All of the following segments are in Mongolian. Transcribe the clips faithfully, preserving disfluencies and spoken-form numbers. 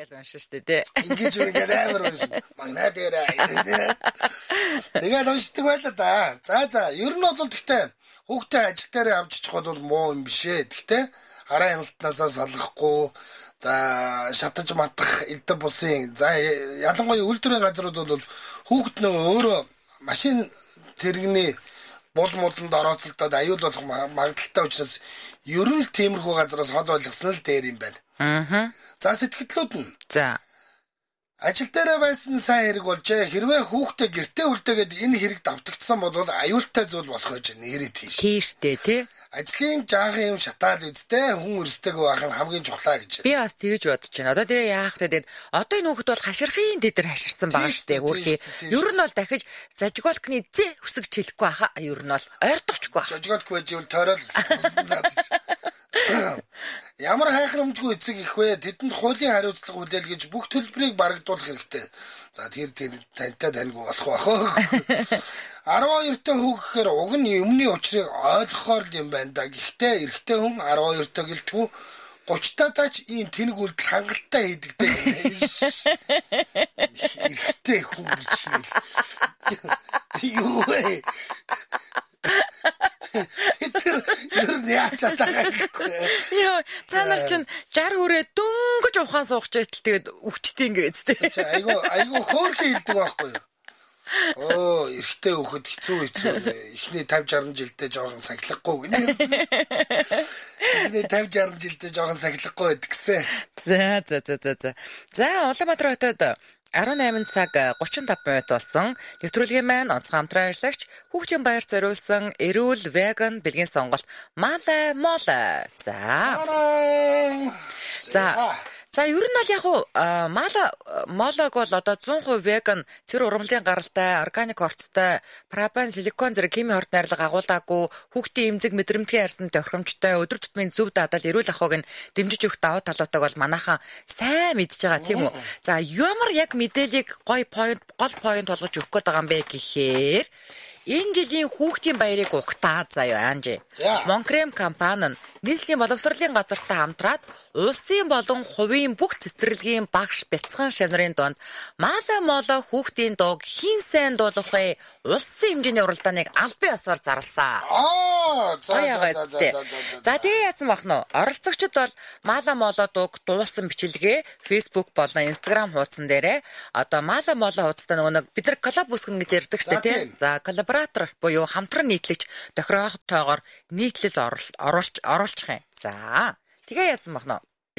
гэж уншин штэ тий. Ингэж үгээд амар уншин. Магнаа дээрээ. Тэгээд уншдаг байлаа да. За за, ер нь бол гэхдээ хүүхдээ ажил дээр авч очих бол муу юм биш ээ. Гэхдээ хараа хяналтнаасаа салгахгүй, за шатаж матах элдв бусын, за ялангуяа үйлдвэрийн газрууд бол хүүхд нөө өөрөө машин тэрэгний бол модонд орооцолдоод аюул болох магадaltaй учраас ер нь л тиймэрхүү газраас хол болгосон л дээр юм байна. Аа. За сэтгэлдлүүд нь. За. Ажил дээр байсан сайн хэрэг болжээ. Хэрвээ хүүхдээ гэртээ үлдээгээд энэ хэрэг давтагдсан бол аюултай зүйл болох гэж нэрээ тийш. Тийштэй тий. Ажлын жаахан юм шатаал үстэй хүн өрсдөг байх нь хамгийн чухлаа гэж. Би бас тэгж бодож байна. Одоо тэгээ яах вэ тэгээд одоо энэ хүүхэд бол хаширхын дэдэр хаширсан байгаа шүү дээ. Хүүхий. Ер нь бол дахиж зажиголкны зэ хүсэж хэлэхгүй хаа. Ер нь бол ойртохгүй баа. Зажиголк байж ивэл тойрол заадаж. Ямар хайхрамжгүй эцэг их вэ? Тэдэнд хуулийн хариуцлага хүлээл гэж бүх төлбөрийг барагдуулах хэрэгтэй. За тэр тэр тантай таньгүй болох бахаа. арван хоёртой хүүхэхээр уг нь юмны учрыг ойлгохоор л юм байна да. Гэхдээ эрэгтэй хүн арван хоёртой гэлтгүү гуцтай тач ийм тэнэг үйлдэл хангалттай хийдэг дээ. Эрэгтэй хүн гэж хэл. Юу вэ? Тэр ер нь яаж чадаагаа гэхгүй. Йоо, та нар чинь жар хүрээ дөнгөж ухаан суугч байтал тэгээд өвчтэй ингээд тээ. Айгу айгу хөөрхөн хэлдэг байхгүй юу? Оо, эрэгтэй хүүхэд хэцүү хэцүү. Эхний тавьж арван жилдээ жоохон сахилахгүй гэж. Эхний тавьж арван жилдээ жоохон сахилахгүй гэдгсэн. За за за за за. За Улаанбаатар хотод арван найман цаг гучин тавь минут болсон. Нэвтрүүлгийн маань онцгой хамтран ажиллагч Хүүхдийн баяр зориулсан эрүүл веган бэлгийн сонголт Мала Мола. За. За. За ер нь бол яг уу мала молог бол одоо зуун хувь веган, цэр ургамлын гаралтай, органик орцтой, пропан, силикон зэрэг химийн хорт найрлага агуулгаагүй, хүүхдийн эмзэг мэдрэмтгий арьсан тохиромжтой, өдөр тутмын зөв даадал эрүүл ахуйг нь дэмжиж өгөх давуу талуудыг бол манайхан сайн мэдж байгаа тийм үү. За ямар яг мэдээллийг гой point, гол point болгож өгөх гээд байгаа юм бэ гэхээр энэ жилийн хүүхдийн баярыг ухтаа заяа Анжи. Монкрем компани нь нийслэлийн боловсролын газартай хамтраад улсын болон хувийн бүх цэцэрлэгийн багш бяцхан шавнарын донд Мала Мола хүүхдийн дууг хийн сайн дуулах вэ? Улсын хэмжээний уралдааныг албан ёсоор зарласан. Аа, за за за. За тэгээ яасан бах нь? Оролцогчид бол Мала Мола дууг дуулсан бичлэгээ Facebook болон Instagram хуудсан дээрээ одоо Мала Мола хуудастай нөгөө нэг бид нар коллаб үүсгэн гэж ярьдаг шүү дээ тийм. За коллаборатор буюу хамтран нийтлэгч тохироотойгоор нийтлэл оруулж оруулчих юм. За тэгээ яасан бах нь?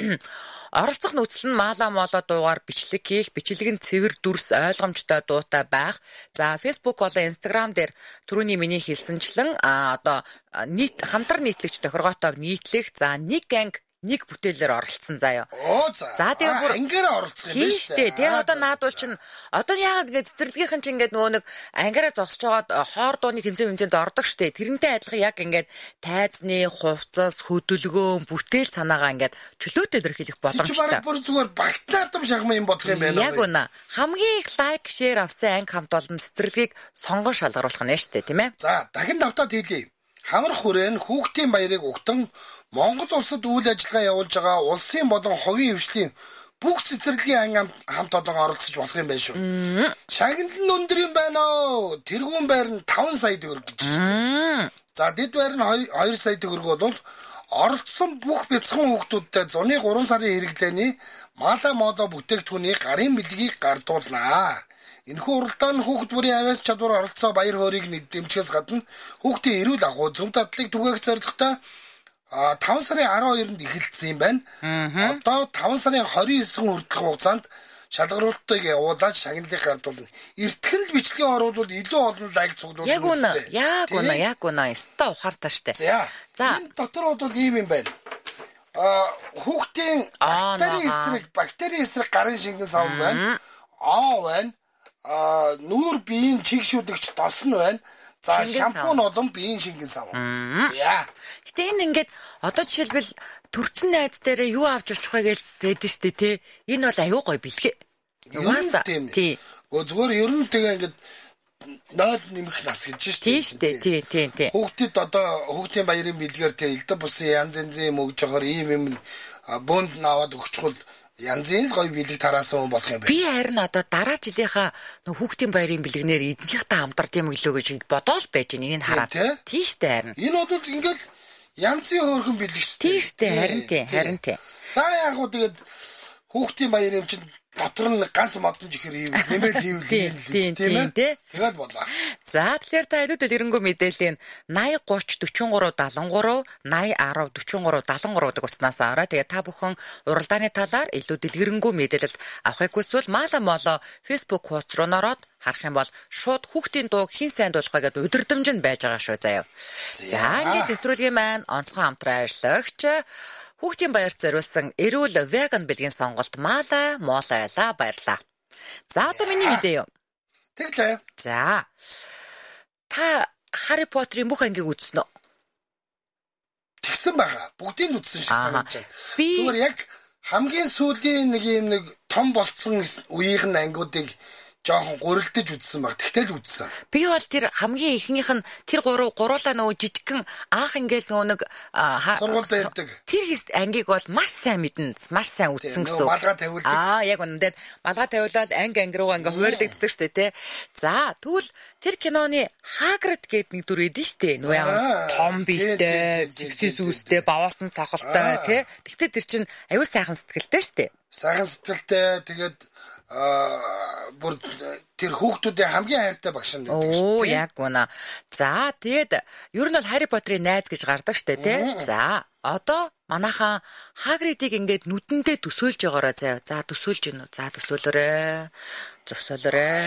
Оролцох нөхцөл нь Мала Мола дуугаар бичлэг хийх, бичлэг нь цэвэр дүрс ойлгомжтой дуутай байх. За Facebook болон Instagram дээр түрүүний миний хэлсэнчлэн а одоо нийт хамтран нийтлэгч тохиргоотойг нийтлэх. За нэг анги нэг бүтээлээр оролцсон заяа. Оо за. За тэгээ бүр ангиар оролцох юм биш үү? Тэгээ одоо наадуул чинь одоо яагаад ингэ цэцэрлэгийнхэн чинь ингэ нөгөө нэг ангиараа зогсож байгаад хоор дууны тэмцээн тэмцээнд ордог штэ. Тэрнтэй адилхан яг ингэ тайзны хувцас, хөдөлгөөн, бүтээл санаагаа ингэ чөлөөтэй илэрхийлэх боломжтой. Чи бараг бүр зүгээр багтаатам шахмын юм бодох юм байна. Яг үнэ. Хамгийн их лайк, шеэр авсан анги хамт олон цэцэрлэгийг сонгон шалгаруулах нь штэ, тийм ээ. За, дахин давтаад хэлье. Хамар хүрээ нь хүүхдийн баярыг угтан Монгол улсад үйл ажиллагаа явуулж байгаа улсын болон хувийн хвшлийн бүх цэцэрлэгийн анги хамт олон оролцож болох юм байна шүү. Шагнал нь өндөр юм байна оо. Тэргүүн байр нь таван сая төгрөг гэж шүү. За, дэд байр нь хоёр сая төгрөг бол оролцсон бүх бяцхан хүүхдүүдтэй зуны гурван сарын хэрэглээний Мала Мола бүтээгдэхүүний гарын бэлгийг гардуулнаа. Энэхүү уралдаан хүүхд бүрийн авяас чадвар оролцоо баяр хөөргийг дэмжихээс гадна хүүхдийн эрүүл ахуй зөв дадлыг түгээх зорилготой таван сарын арван хоёрнд эхэлсэн юм байна. Одоо таван сарын хорин девять хүртэлх хугацаанд шалгаруулалтыг явуулаад шагналыг гардуулна. Эртгэл бичлэгийн оруулбал илүү олон лайк цуглуулна. Яг үнэ, яг үнэ, яг үнэ. Өстой ухаантай штэ. За, энэ дотор бол ийм юм байна. Аа, хүүхдийн бактери эсрэг, бактери эсрэг гарын шингэн савн байна. Аа байна. А нүүр биеийн чигшүүлэгч тос нь байна. За шампунь олон биеийн шингэн сав. Яа. Гэтэ энэ ингээд одоо жишээлбэл төрцөн найз дээрээ юу авч очих вэ гэж байдэн штэ тий. Энэ бол аюу гой бэлгээ. Угаасаа тий. Гөө зүгээр ер нь тэгээ ингээд наад нэмэх нас гэж штэ. Тий штэ тий тий тий. Хүүхдэд одоо хүүхдийн баярын бэлгээр тий элдв бусын янз янзын мөгж жохоор ийм юм бөөнд наваад өгчихвол янзын л гоё бэлэг тараасан хүн болох юм байна. Би харин одоо дараа жилийнхаа нөх хүүхдийн баярын бэлгнээр эднийхтэй хамтард юм гэлөө гэж бодоол байж байна. Энийг хараад. Тийштэй харин. Энэ бодвол ингээл янзын хөөрхөн бэлэг шүү дээ. Тийштэй харин тий, харин тий. За яг уу тэгээд хүүхдийн баяр юм чинь дотор нь ганц модон жихэр хийв нэмэл хийвэл тийм ээ тэгээд бодлоо. За тэгэхээр та илүүд дэлгэрэнгүй мэдээллийн найман гурван дөрвөн гурав седем три найман десять дөрвөн гурав седем три гэдэг утаснаас аваарай. Тэгээд та бүхэн уралдааны талаар илүү дэлгэрэнгүй мэдээлэл авахыг хүсвэл Мала Моло Facebook хуудас руу нороод харах юм бол шууд хүүхдийн дууг хэн сайн дуулах вэ гэдэг өдөрдөмж нь байж байгаа шүү заяа. За ингээд нэвтрүүлгийн маань онцгой хамтран ажиллагч хүүхдийн баярт зориулсан эрүүл веган бэлгийн сонголт Мала Молола баярлаа. За одоо миний мэдээ юу? Тэглээ. За. Та Harry Potter-ийн бүх ангийг үзсэн үү? Тэгсэн байгаа. Бүгдийг үзсэн шиг санагдаж байна. Зүгээр яг хамгийн сүүлийн нэг юм нэг том болцсон үеийн ангиудыг жоохон гурилдаж үзсэн баг. Тэгтэл үзсэн. Би бол тэр хамгийн ихнийх нь тэр гурав гуруулаа нөгөө жижигхэн аах ингээл нөгөө нэг сургуульд ирдэг. Тэр хэс ангийг бол маш сайн мэднэ. Маш сайн үзсэн гэсэн. Малгай тавиулдаг. Аа яг үнэндээ малгай тавиулаад анги анги руугаа ингээ хуваарлагддаг шүү дээ, тий. За тэгвэл тэр киноны Hagrid гэдэг нэг дүр эдэн шүү дээ. Нөгөө яг том биетэй, зэгсээс үүстэй, баваасан сахалтай, тий. Тэгтээ тэр чинь аюу сайхан сэтгэлтэй шүү дээ. Сайхан сэтгэлтэй тэгээд аа бүр тэр хүүхдүүдийн хамгийн хайртай багш нь гэдэг шүү. Оо яг үнэ. За тэгээд ер нь бол Harry Potter-ийн найз гэж гардаг штэ тий. За одоо манайхан Hagrid-ийг ингээд нүдэндээ төсөөлж байгаараа заяа. За төсөөлж гинүү. За төсөөлөрөө. Зөсөөлөрөө.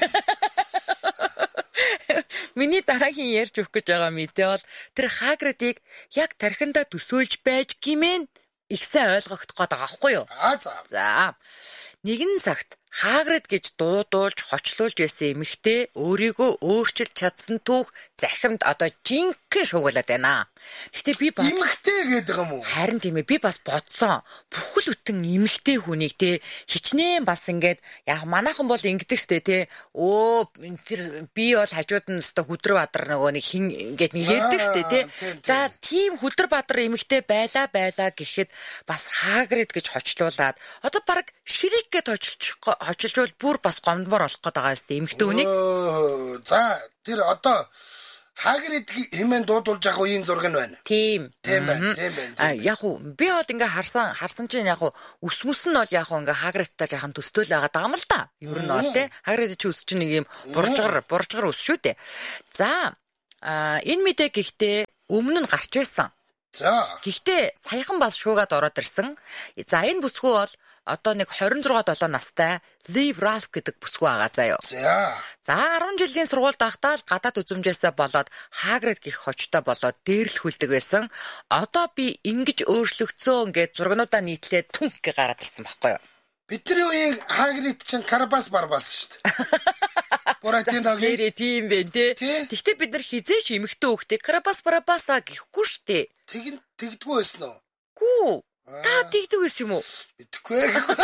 Миний дараагийн ярьж өгөх гэж байгаа мэдээ бол тэр Hagrid-ийг яг тархиндаа төсөөлж байж гимэн их сайн ойлгох гээд байгаа байхгүй юу? Аа за. За. Нэгэн цагт Hagrid гэж дуудуулж хочлуулж байсан эмэгтэй өөрийгөө өөрчилж чадсан түүх захимд одоо жинхэнэ шуугуулад байна. Гэхдээ би бод эмэгтэй гэдэг юм уу? Харин тийм ээ би бас бодсон. Бүхэл бүтэн эмэгтэй хүнийг те хичнээн бас ингээд яг манайхан бол ингэдэг штэ те. Өө тэр би бол хажууд нь өстө хүдэр бадар нөгөө нэг хин ингээд нэг ярьдаг штэ те. За тийм хүдэр бадар эмэгтэй байла байла гэхэд бас Hagrid гэж хочлуулад одоо баг ширик гэд хочлж очилжвал бүр бас гомдмор болох гээд байгаа юм эмэгтэй хүнийг. За тэр одоо Hagrid хэмээн дуудуулж байгаа үеийн зураг нь байна. Тийм. Тийм байна. Тийм байна. А яг уу би бол ингээ харсан харсан чинь яг уу ус мүс нь бол яг уу ингээ Hagrid-тай жаахан төсtöөл байгаа даа юм л да. Ер нь бол те Hagrid чи ус чинь нэг юм буржгар буржгар ус шүү дээ. За энэ мэдээ гэхдээ өмнө нь гарч байсан. За. Гэхдээ саяхан бас шуугаад ороод ирсэн. За энэ бүсгүй бол одоо нэг двадцать шесть долоо настай Liv Ralph гэдэг бүсгүй байгаа заяа. За. За десять жилийн сургуульд байхдаа л гадаад үзмжээсээ болоод Hagrid гих хочтой болоод дээрлэхүүлдэг байсан. Одоо би ингэж өөрчлөгцөө ингээд зургнуудаа нийтлээд түнх гэ гараад ирсэн байхгүй юу? Бидний үеийн Hagrid чинь Карабас Барбас шүү дээ. Буратино гэрээ тийм бэ те. Тэгтээ бид нар хизээч эмхтэн хөөхтэй Карабас Барбасаа гэхгүй шүү дээ. Тэгин тэгдэггүй байсан уу? Гүү. Та тэгдэг байсан юм уу? Итгэхгүй.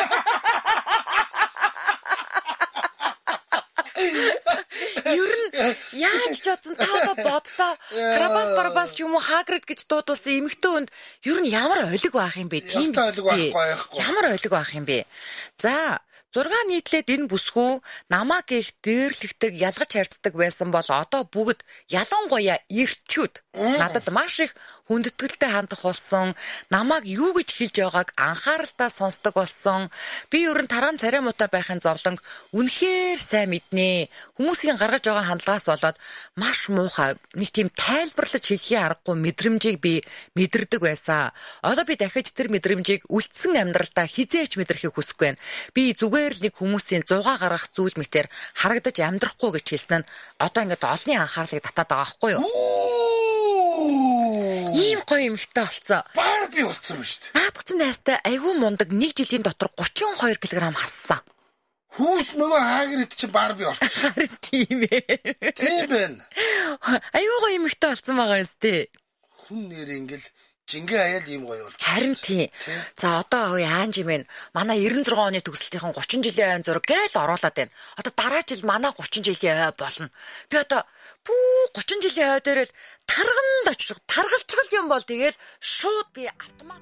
Ер нь яаж ч бодсон та одоо боддоо Карабас Барбас ч юм уу Hagrid гэж дуудуулсан эмэгтэй хүнд ер нь ямар ойлог байх юм бэ? Тийм байхгүй. Ямар ойлог байх юм бэ? За зураг нийтлээд энэ бүсгүй намааг их дээрлэгдэг, ялгаж харьцдаг байсан бол одоо бүгд ялангуяа ирчүүд надад маш их хүндэтгэлтэй хандах болсон. Намааг юу гэж хэлж байгааг анхааралтай сонсдог болсон. Би ер нь таран царай муутай байхын зовлон үнэхээр сайн мэднэ. Хүмүүсийн гаргаж байгаа хандлагаас болоод маш муухай нэг тийм тайлбарлаж хэлхийн аргагүй мэдрэмжийг би мэдэрдэг байсан. Одоо би дахиж тэр мэдрэмжийг үлдсэн амьдралдаа хизээч мэдрэхийг хүсэхгүй байна. Би зүгээр нэг хүмүүсийн зугаа гаргах зүйл мэтэр харагдаж амьдрахгүй гэж хэлсэн нь одоо ингээд олонний анхаарлыг татаад байгаа байхгүй юу? Ийм гоё эмхтэй болцсон. Барби болцсон юм шүү дээ. Наадах чинь найстай айгүй мундаг нэг жилийн дотор тридцать и two килограмм хассан. Хүүс нөгөө Hagrid чи Барби болцсон. Харин тийм ээ. Тийм байна. Айгүй гоё эмхтэй болцсон байгаа юм зү. Хүн нэрээ ингээл жингээ аял ийм гоё болж. Харин тийм. За одоо яанж юм бэ? Манай ninety six оны төгсөлтийн thirty жилийн айн зураг гээл оруулаад байна. Одоо дараа жил манай thirty жилийн ай болно. Би одоо бүү thirty жилийн ай дээр л таргалж таргалцгал юм бол тэгэл шууд би автомат